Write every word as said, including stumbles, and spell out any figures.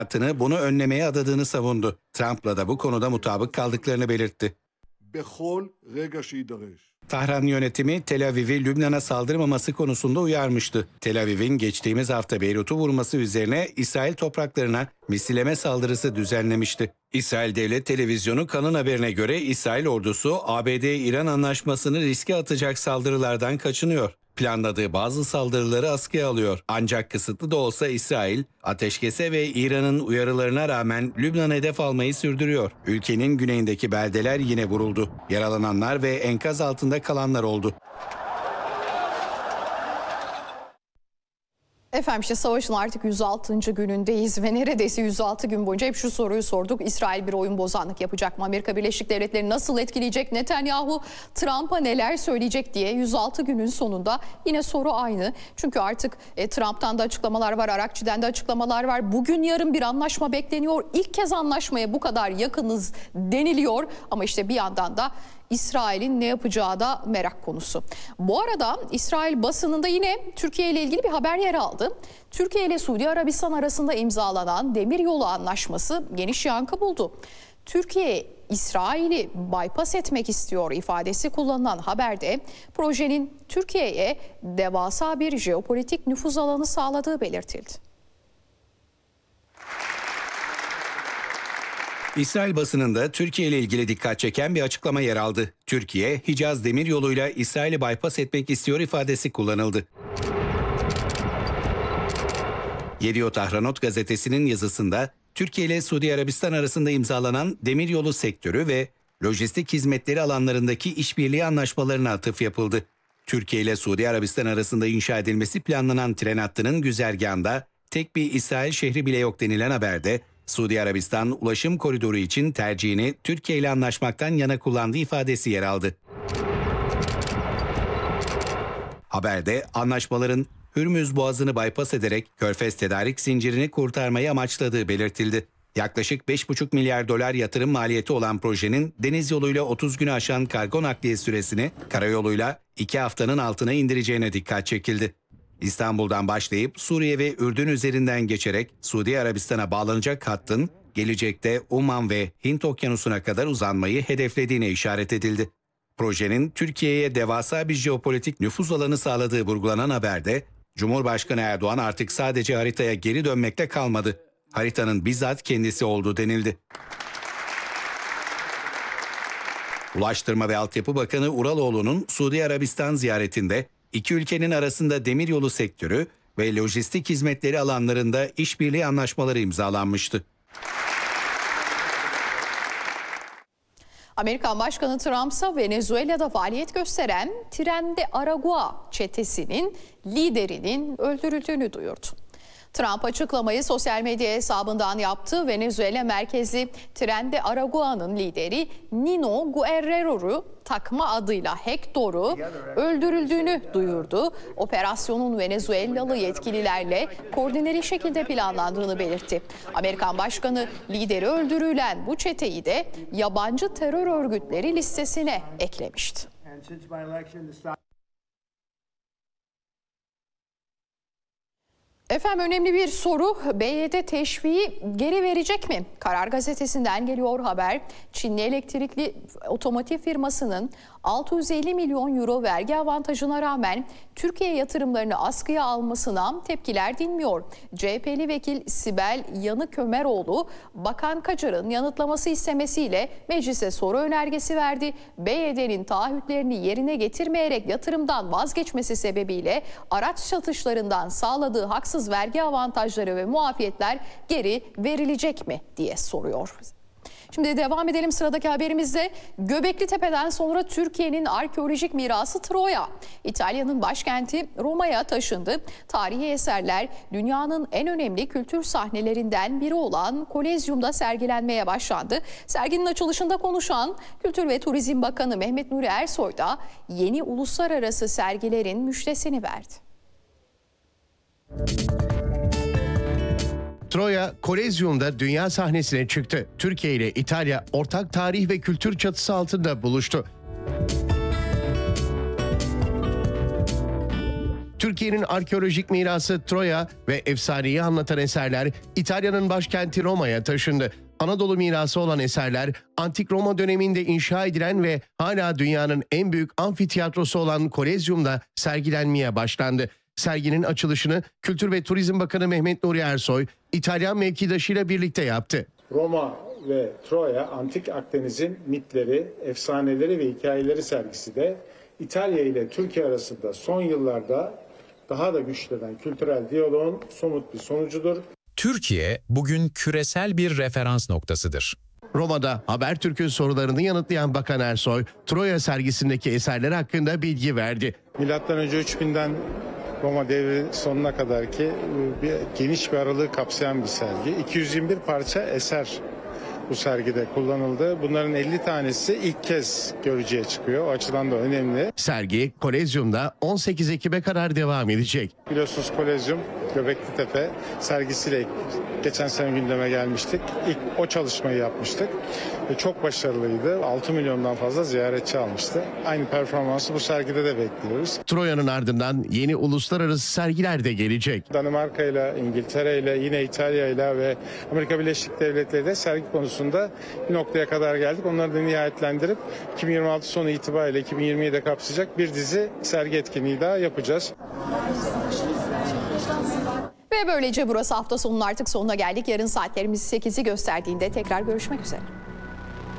hayatını bunu önlemeye adadığını savundu. Trump'la da bu konuda mutabık kaldıklarını belirtti. Tahran yönetimi Tel Aviv'i Lübnan'a saldırmaması konusunda uyarmıştı. Tel Aviv'in geçtiğimiz hafta Beyrut'u vurması üzerine İsrail topraklarına misilleme saldırısı düzenlemişti. İsrail Devlet Televizyonu Kan'ın haberine göre İsrail ordusu A B D-İran anlaşmasını riske atacak saldırılardan kaçınıyor. Planladığı bazı saldırıları askıya alıyor. Ancak kısıtlı da olsa İsrail, ateşkese ve İran'ın uyarılarına rağmen Lübnan'ı hedef almayı sürdürüyor. Ülkenin güneyindeki beldeler yine vuruldu. Yaralananlar ve enkaz altında kalanlar oldu. Efendim işte savaşın artık yüz altıncı günündeyiz ve neredeyse yüz altı gün boyunca hep şu soruyu sorduk. İsrail bir oyun bozanlık yapacak mı? Amerika Birleşik Devletleri nasıl etkileyecek? Netanyahu Trump'a neler söyleyecek diye yüz altı günün sonunda yine soru aynı. Çünkü artık e, Trump'tan da açıklamalar var, Arakçi'den de açıklamalar var. Bugün yarın bir anlaşma bekleniyor. İlk kez anlaşmaya bu kadar yakınız deniliyor ama işte bir yandan da İsrail'in ne yapacağı da merak konusu. Bu arada İsrail basınında yine Türkiye ile ilgili bir haber yer aldı. Türkiye ile Suudi Arabistan arasında imzalanan demiryolu anlaşması geniş yankı buldu. Türkiye İsrail'i bypass etmek istiyor ifadesi kullanılan haberde projenin Türkiye'ye devasa bir jeopolitik nüfuz alanı sağladığı belirtildi. İsrail basınında Türkiye ile ilgili dikkat çeken bir açıklama yer aldı. Türkiye, Hicaz demiryoluyla İsrail'i bypass etmek istiyor ifadesi kullanıldı. Yediot Ahronot gazetesinin yazısında Türkiye ile Suudi Arabistan arasında imzalanan demiryolu sektörü ve lojistik hizmetleri alanlarındaki işbirliği anlaşmalarına atıf yapıldı. Türkiye ile Suudi Arabistan arasında inşa edilmesi planlanan tren hattının güzergahında tek bir İsrail şehri bile yok denilen haberde Suudi Arabistan ulaşım koridoru için tercihini Türkiye ile anlaşmaktan yana kullandığı ifadesi yer aldı. Haberde anlaşmaların Hürmüz Boğazı'nı bypass ederek Körfez tedarik zincirini kurtarmayı amaçladığı belirtildi. Yaklaşık beş buçuk milyar dolar yatırım maliyeti olan projenin deniz yoluyla otuz günü aşan kargo nakliye süresini karayoluyla iki haftanın altına indireceğine dikkat çekildi. İstanbul'dan başlayıp Suriye ve Ürdün üzerinden geçerek Suudi Arabistan'a bağlanacak hattın gelecekte Oman ve Hint Okyanusu'na kadar uzanmayı hedeflediğine işaret edildi. Projenin Türkiye'ye devasa bir jeopolitik nüfuz alanı sağladığı vurgulanan haberde Cumhurbaşkanı Erdoğan artık sadece haritaya geri dönmekle kalmadı. Haritanın bizzat kendisi olduğu denildi. Ulaştırma ve Altyapı Bakanı Uraloğlu'nun Suudi Arabistan ziyaretinde İki ülkenin arasında demiryolu sektörü ve lojistik hizmetleri alanlarında işbirliği anlaşmaları imzalanmıştı. Amerikan Başkanı Trump ise Venezuela'da faaliyet gösteren Tren de Aragua çetesinin liderinin öldürüldüğünü duyurdu. Trump açıklamayı sosyal medya hesabından yaptı. Venezuela merkezli Tren de Aragua'nın lideri Nino Guerrero'yu takma adıyla Hector'u öldürüldüğünü duyurdu. Operasyonun Venezuelalı yetkililerle koordineli şekilde planlandığını belirtti. Amerikan Başkanı lideri öldürülen bu çeteyi de yabancı terör örgütleri listesine eklemişti. Efendim önemli bir soru, B Y D teşviği geri verecek mi? Karar Gazetesi'nden geliyor haber. Çinli elektrikli otomotiv firmasının altı yüz elli milyon euro vergi avantajına rağmen Türkiye yatırımlarını askıya almasına tepkiler dinmiyor. C H P'li vekil Sibel Yanık-Ömeroğlu, Bakan Kaçar'ın yanıtlaması istemesiyle meclise soru önergesi verdi. B Y D'nin taahhütlerini yerine getirmeyerek yatırımdan vazgeçmesi sebebiyle araç satışlarından sağladığı haksız vergi avantajları ve muafiyetler geri verilecek mi diye soruyor. Şimdi devam edelim sıradaki haberimizde. Göbekli Tepe'den sonra Türkiye'nin arkeolojik mirası Troya. İtalya'nın başkenti Roma'ya taşındı. Tarihi eserler dünyanın en önemli kültür sahnelerinden biri olan Kolezyum'da sergilenmeye başlandı. Serginin açılışında konuşan Kültür ve Turizm Bakanı Mehmet Nuri Ersoy da yeni uluslararası sergilerin müjdesini verdi. Troya, Kolezyum'da dünya sahnesine çıktı. Türkiye ile İtalya ortak tarih ve kültür çatısı altında buluştu. Türkiye'nin arkeolojik mirası Troya ve efsaneyi anlatan eserler İtalya'nın başkenti Roma'ya taşındı. Anadolu mirası olan eserler Antik Roma döneminde inşa edilen ve hala dünyanın en büyük amfitiyatrosu olan Kolezyum'da sergilenmeye başlandı. Serginin açılışını Kültür ve Turizm Bakanı Mehmet Nuri Ersoy, İtalyan mevkidaşıyla birlikte yaptı. Roma ve Troya, Antik Akdeniz'in mitleri, efsaneleri ve hikayeleri sergisi de İtalya ile Türkiye arasında son yıllarda daha da güçlenen kültürel diyaloğun somut bir sonucudur. Türkiye bugün küresel bir referans noktasıdır. Roma'da Habertürk'ün sorularını yanıtlayan Bakan Ersoy, Troya sergisindeki eserler hakkında bilgi verdi. Milattan önce üç binden Roma devri sonuna kadar ki bir, geniş bir aralığı kapsayan bir sergi. iki yüz yirmi bir parça eser bu sergide kullanıldı. Bunların elli tanesi ilk kez görücüye çıkıyor. O açıdan da önemli. Sergi Kolezyum'da on sekiz Ekim'e kadar devam edecek. Biliyorsunuz Kolezyum, Göbekli Tepe sergisiyle geçen sene gündeme gelmiştik. İlk o çalışmayı yapmıştık. Ve çok başarılıydı. altı milyondan fazla ziyaretçi almıştı. Aynı performansı bu sergide de bekliyoruz. Troya'nın ardından yeni uluslararası sergiler de gelecek. Danimarka ile, İngiltere ile, yine İtalya ile ve Amerika Birleşik Devletleri de sergi konusunda bir noktaya kadar geldik. Onları da nihayetlendirip iki bin yirmi altı sonu itibariyle iki bin yirmi yediye kapsayacak bir dizi sergi etkinliği daha yapacağız. Ve böylece burası hafta sonunun artık sonuna geldik. Yarın saatlerimiz sekizi gösterdiğinde tekrar görüşmek üzere.